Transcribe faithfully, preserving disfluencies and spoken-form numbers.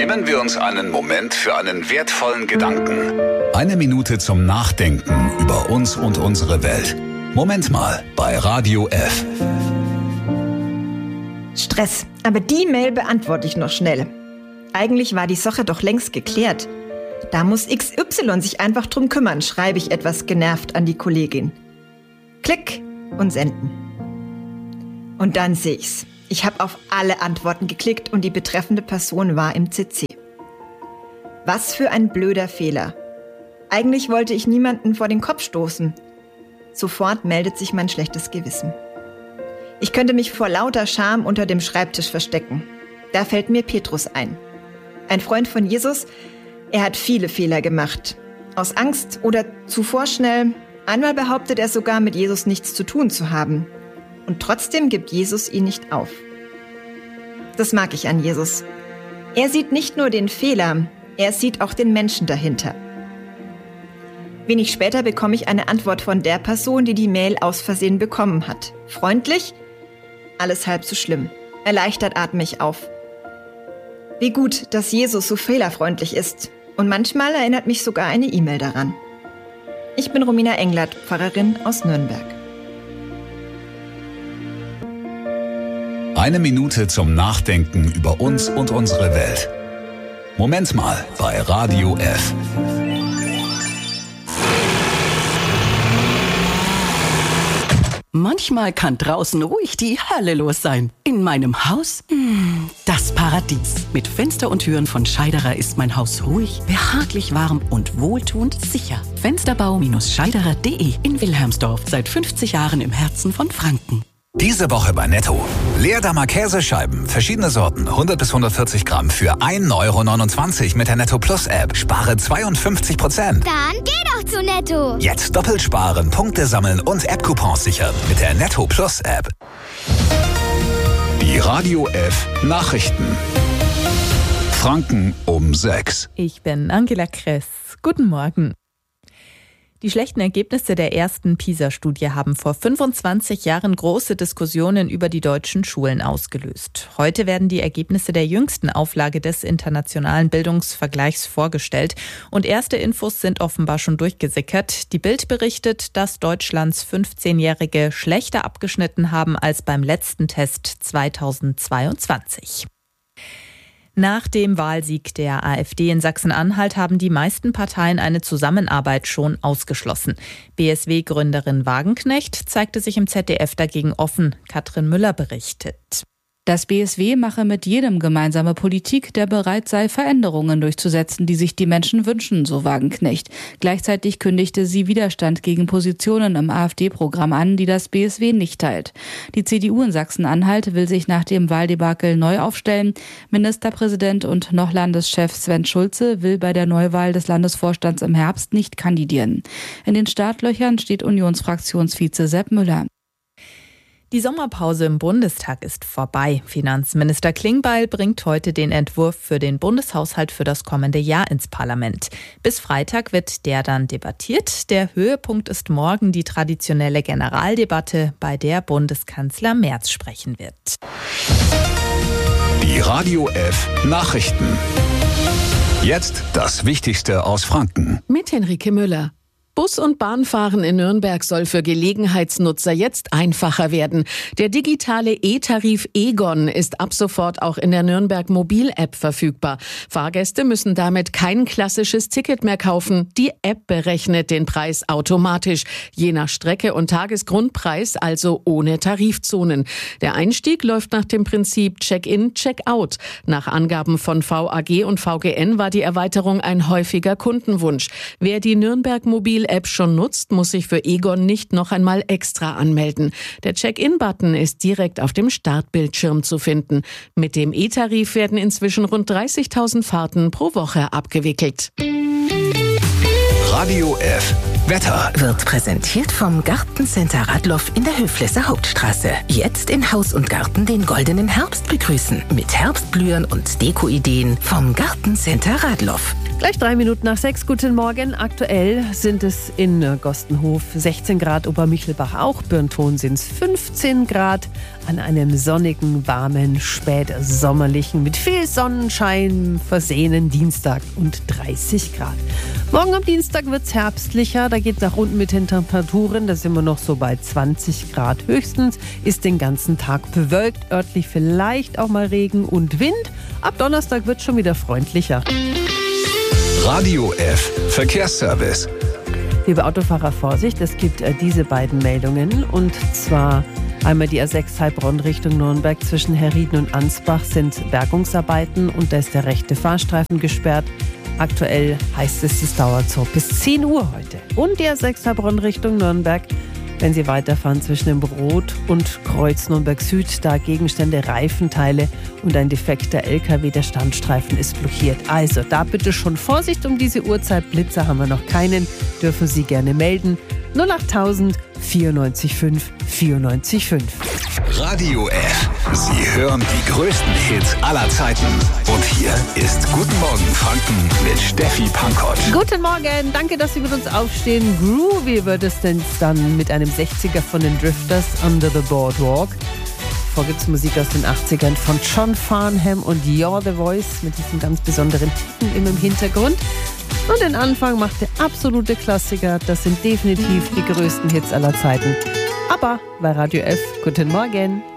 Nehmen wir uns einen Moment für einen wertvollen Gedanken. Eine Minute zum Nachdenken über uns und unsere Welt. Moment mal bei Radio F. Stress, aber die Mail beantworte ich noch schnell. Eigentlich war die Sache doch längst geklärt. Da muss X Y sich einfach drum kümmern, schreibe ich etwas genervt an die Kollegin. Klick und senden. Und dann sehe ich's. Ich habe auf alle Antworten geklickt und die betreffende Person war im C C. Was für ein blöder Fehler. Eigentlich wollte ich niemanden vor den Kopf stoßen. Sofort meldet sich mein schlechtes Gewissen. Ich könnte mich vor lauter Scham unter dem Schreibtisch verstecken. Da fällt mir Petrus ein. Ein Freund von Jesus, er hat viele Fehler gemacht. Aus Angst oder zu vorschnell. Einmal behauptet er sogar, mit Jesus nichts zu tun zu haben. Und trotzdem gibt Jesus ihn nicht auf. Das mag ich an Jesus. Er sieht nicht nur den Fehler, er sieht auch den Menschen dahinter. Wenig später bekomme ich eine Antwort von der Person, die die Mail aus Versehen bekommen hat. Freundlich? Alles halb so schlimm. Erleichtert atme ich auf. Wie gut, dass Jesus so fehlerfreundlich ist. Und manchmal erinnert mich sogar eine E-Mail daran. Ich bin Romina Englert, Pfarrerin aus Nürnberg. Eine Minute zum Nachdenken über uns und unsere Welt. Moment mal bei Radio F. Manchmal kann draußen ruhig die Hölle los sein. In meinem Haus, mh, das Paradies. Mit Fenster und Türen von Scheiderer ist mein Haus ruhig, behaglich warm und wohltuend sicher. Fensterbau Scheiderer punkt de in Wilhelmsdorf. Seit fünfzig Jahren im Herzen von Franken. Diese Woche bei Netto. Leerdammer Käsescheiben, verschiedene Sorten, hundert bis hundertvierzig Gramm für ein Euro neunundzwanzig mit der Netto Plus App. Spare zweiundfünfzig Prozent. Dann geh doch zu Netto. Jetzt doppelt sparen, Punkte sammeln und App-Coupons sichern mit der Netto Plus App. Die Radio F Nachrichten. Franken um sechs. Ich bin Angela Kress. Guten Morgen. Die schlechten Ergebnisse der ersten PISA-Studie haben vor fünfundzwanzig Jahren große Diskussionen über die deutschen Schulen ausgelöst. Heute werden die Ergebnisse der jüngsten Auflage des internationalen Bildungsvergleichs vorgestellt. Und erste Infos sind offenbar schon durchgesickert. Die Bild berichtet, dass Deutschlands fünfzehnjährige schlechter abgeschnitten haben als beim letzten Test zweitausendzweiundzwanzig. Nach dem Wahlsieg der AfD in Sachsen-Anhalt haben die meisten Parteien eine Zusammenarbeit schon ausgeschlossen. B S W-Gründerin Wagenknecht zeigte sich im Z D F dagegen offen. Katrin Müller berichtet. Das B S W mache mit jedem gemeinsame Politik, der bereit sei, Veränderungen durchzusetzen, die sich die Menschen wünschen, so Wagenknecht. Gleichzeitig kündigte sie Widerstand gegen Positionen im AfD-Programm an, die das B S W nicht teilt. Die C D U in Sachsen-Anhalt will sich nach dem Wahldebakel neu aufstellen. Ministerpräsident und noch Landeschef Sven Schulze will bei der Neuwahl des Landesvorstands im Herbst nicht kandidieren. In den Startlöchern steht Unionsfraktionsvize Sepp Müller. Die Sommerpause im Bundestag ist vorbei. Finanzminister Klingbeil bringt heute den Entwurf für den Bundeshaushalt für das kommende Jahr ins Parlament. Bis Freitag wird der dann debattiert. Der Höhepunkt ist morgen die traditionelle Generaldebatte, bei der Bundeskanzler Merz sprechen wird. Die Radio F Nachrichten. Jetzt das Wichtigste aus Franken. Mit Henrike Müller. Bus- und Bahnfahren in Nürnberg soll für Gelegenheitsnutzer jetzt einfacher werden. Der digitale E-Tarif Egon ist ab sofort auch in der Nürnberg Mobil-App verfügbar. Fahrgäste müssen damit kein klassisches Ticket mehr kaufen. Die App berechnet den Preis automatisch, je nach Strecke und Tagesgrundpreis, also ohne Tarifzonen. Der Einstieg läuft nach dem Prinzip Check-in, Check-out. Nach Angaben von V A G und V G N war die Erweiterung ein häufiger Kundenwunsch. Wer die Nürnberg Mobil App schon nutzt, muss sich für Egon nicht noch einmal extra anmelden. Der Check-in-Button ist direkt auf dem Startbildschirm zu finden. Mit dem E-Tarif werden inzwischen rund dreißigtausend Fahrten pro Woche abgewickelt. Radio F Wetter wird präsentiert vom Gartencenter Radloff in der Höflesser Hauptstraße. Jetzt in Haus und Garten den goldenen Herbst begrüßen. Mit Herbstblühen und Deko-Ideen vom Gartencenter Radloff. Gleich drei Minuten nach sechs. Guten Morgen. Aktuell sind es in Gostenhof sechzehn Grad, Obermichelbach auch. Birnthon sind es fünfzehn Grad an einem sonnigen, warmen, spätsommerlichen, mit viel Sonnenschein versehenen Dienstag und dreißig Grad. Morgen am Dienstag wird es herbstlicher. Da geht es nach unten mit den Temperaturen. Da sind wir noch so bei zwanzig Grad höchstens. Ist den ganzen Tag bewölkt, örtlich vielleicht auch mal Regen und Wind. Ab Donnerstag wird es schon wieder freundlicher. Radio F Verkehrsservice. Liebe Autofahrer, Vorsicht, es gibt äh, diese beiden Meldungen. Und zwar einmal die A sechs Heilbronn Richtung Nürnberg zwischen Herrieden und Ansbach sind Bergungsarbeiten und da ist der rechte Fahrstreifen gesperrt. Aktuell heißt es, es dauert so bis zehn Uhr heute. Und die A sechs Heilbronn Richtung Nürnberg, wenn Sie weiterfahren zwischen dem Rot und Kreuz Nürnberg Süd, da Gegenstände, Reifenteile und ein defekter L K W, der Standstreifen ist blockiert. Also da bitte schon Vorsicht um diese Uhrzeit. Blitzer haben wir noch keinen, dürfen Sie gerne melden. null achttausend vierundneunzig fünf vierundneunzig fünf. Radio F. Sie hören die größten Hits aller Zeiten. Und hier ist Guten Morgen Franken mit Steffi Pankott. Guten Morgen, danke, dass Sie mit uns aufstehen. Groovy wird es denn dann mit einem sechziger von den Drifters, Under the Boardwalk. Davor gibt es Musik aus den achtzigern von John Farnham und You're the Voice mit diesem ganz besonderen Ticken im Hintergrund. Und den Anfang macht der absolute Klassiker. Das sind definitiv die größten Hits aller Zeiten. Aber bei Radio F, guten Morgen.